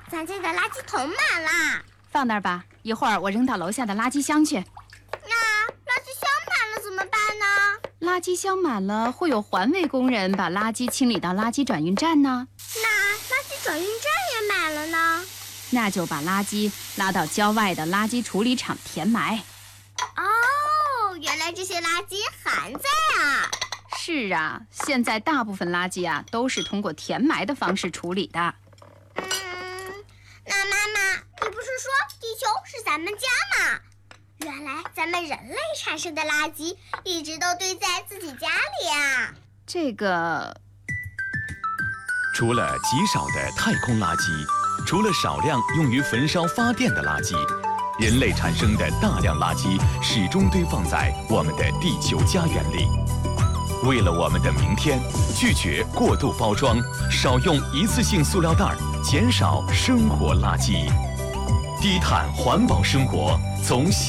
咱家的垃圾桶满了。 放那儿吧，一会儿我扔到楼下的垃圾箱去。 那垃圾箱满了怎么办呢？ 垃圾箱满了，会有环卫工人把垃圾清理到垃圾转运站呢。 那垃圾转运站也满了呢？ 那就把垃圾拉到郊外的垃圾处理厂填埋。 哦，原来这些垃圾还在啊！ 是啊，现在大部分垃圾啊都是通过填埋的方式处理的。 那妈妈，你不是说地球是咱们家吗？原来咱们人类产生的垃圾一直都堆在自己家里啊！ 这个， 除了极少的太空垃圾，除了少量用于焚烧发电的垃圾，人类产生的大量垃圾始终堆放在我们的地球家园里。为了我们的明天，拒绝过度包装，少用一次性塑料袋，减少生活垃圾，低碳环保生活从